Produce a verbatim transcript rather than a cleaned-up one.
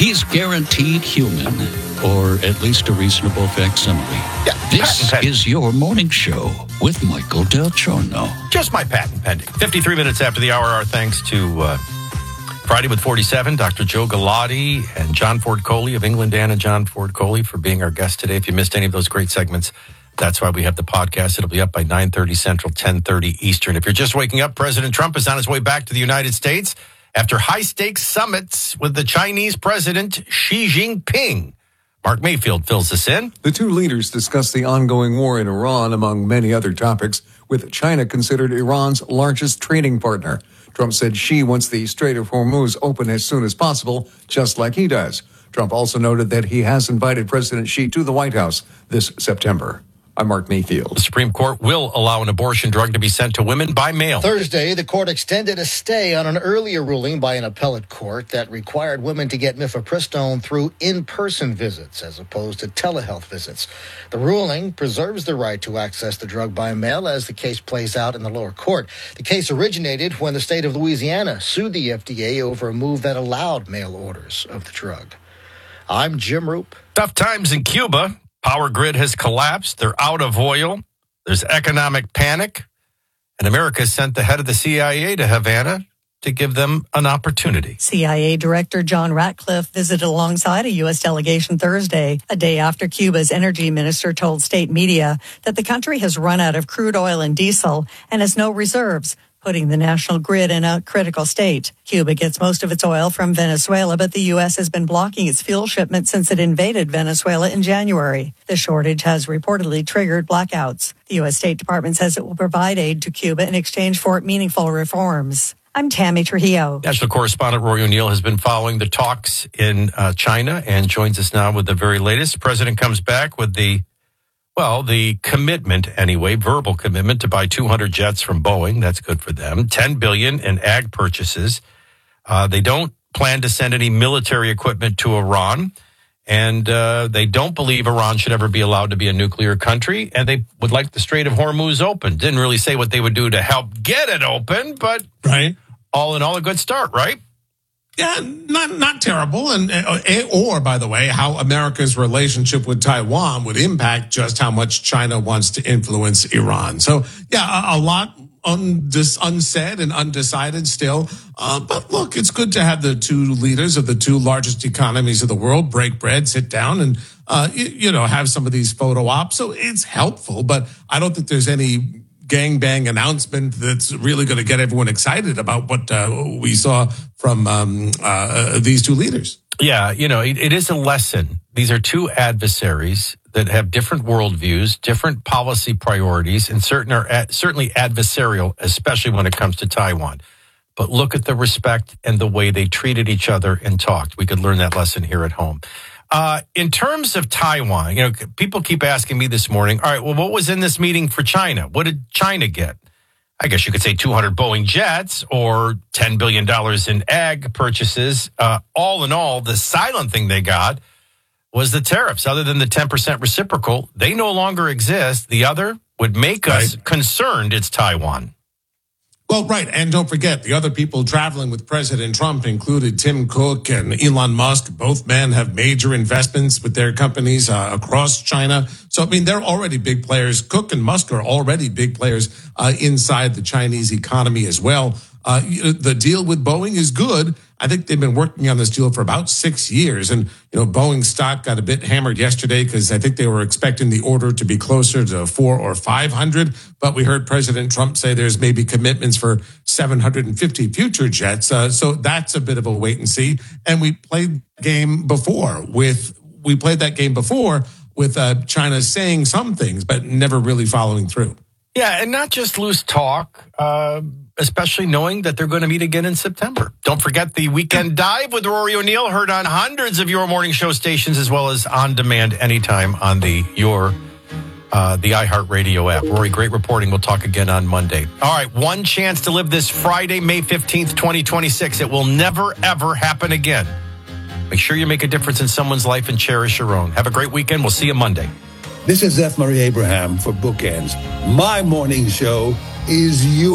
He's guaranteed human, or at least a reasonable facsimile. Yeah, this patent is your morning show with Michael Del Giorno. Just my patent pending. fifty-three minutes after the hour, our thanks to uh, Friday with forty-seven, Doctor Joe Galati and John Ford Coley of England Dan and John Ford Coley for being our guest today. If you missed any of those great segments, that's why we have the podcast. It'll be up by nine thirty Central, ten thirty Eastern. If you're just waking up, President Trump is on his way back to the United States after high-stakes summits with the Chinese President Xi Jinping. Mark Mayfield fills us in. The two leaders discussed the ongoing war in Iran, among many other topics, with China considered Iran's largest trading partner. Trump said Xi wants the Strait of Hormuz open as soon as possible, just like he does. Trump also noted that he has invited President Xi to the White House this September. I'm Mark Mayfield. The Supreme Court will allow an abortion drug to be sent to women by mail. Thursday, the court extended a stay on an earlier ruling by an appellate court that required women to get mifepristone through in-person visits as opposed to telehealth visits. The ruling preserves the right to access the drug by mail as the case plays out in the lower court. The case originated when the state of Louisiana sued the F D A over a move that allowed mail orders of the drug. I'm Jim Roop. Tough times in Cuba. Power grid has collapsed. They're out of oil. There's economic panic. And America sent the head of the C I A to Havana to give them an opportunity. C I A Director John Ratcliffe visited alongside a U S delegation Thursday, a day after Cuba's energy minister told state media that the country has run out of crude oil and diesel and has no reserves, putting the national grid in a critical state. Cuba gets most of its oil from Venezuela, but the U S has been blocking its fuel shipments since it invaded Venezuela in January. The shortage has reportedly triggered blackouts. The U S State Department says it will provide aid to Cuba in exchange for meaningful reforms. I'm Tammy Trujillo. National correspondent Rory O'Neill has been following the talks in uh, China and joins us now with the very latest. The president comes back with the Well, the commitment, anyway, verbal commitment to buy two hundred jets from Boeing. That's good for them. ten billion dollars in ag purchases. Uh, they don't plan to send any military equipment to Iran. And uh, they don't believe Iran should ever be allowed to be a nuclear country. And they would like the Strait of Hormuz open. Didn't really say what they would do to help get it open, but right. All in all, a good start, right? Yeah, not not terrible. And or, by the way, how America's relationship with Taiwan would impact just how much China wants to influence Iran. So, yeah, a, a lot un, dis, unsaid and undecided still. Uh, but look, it's good to have the two leaders of the two largest economies of the world break bread, sit down, and uh, you, you know have some of these photo ops. So it's helpful, but I don't think there's any gangbang announcement that's really going to get everyone excited about what uh, we saw from um, uh, these two leaders. Yeah, you know, it, it is a lesson. These are two adversaries that have different worldviews, different policy priorities, and certain are ad, certainly adversarial, especially when it comes to Taiwan. But look at the respect and the way they treated each other and talked. We could learn that lesson here at home. Uh, in terms of Taiwan, you know, people keep asking me this morning, all right, well, what was in this meeting for China? What did China get? I guess you could say two hundred Boeing jets or ten billion dollars in ag purchases. Uh, all in all, the silent thing they got was the tariffs. Other than the ten percent reciprocal, they no longer exist. The other would make us right. concerned it's Taiwan. Well, right. And don't forget, the other people traveling with President Trump included Tim Cook and Elon Musk. Both men have major investments with their companies uh, across China. So, I mean, they're already big players. Cook and Musk are already big players uh, inside the Chinese economy as well. Uh, the deal with Boeing is good. I think they've been working on this deal for about six years. And, you know, Boeing stock got a bit hammered yesterday because I think they were expecting the order to be closer to four or five hundred. But we heard President Trump say there's maybe commitments for seven hundred fifty future jets. Uh, so that's a bit of a wait and see. And we played the game before with, we played that game before with uh, China saying some things, but never really following through. Yeah, and not just loose talk, uh, especially knowing that they're going to meet again in September. Don't forget the Weekend Dive with Rory O'Neill, heard on hundreds of your morning show stations as well as on demand anytime on the your uh, the iHeartRadio app. Rory, great reporting. We'll talk again on Monday. All right, one chance to live this Friday, May fifteenth, twenty twenty-six. It will never, ever happen again. Make sure you make a difference in someone's life and cherish your own. Have a great weekend. We'll see you Monday. This is F. Murray Abraham for Bookends. My morning show is you.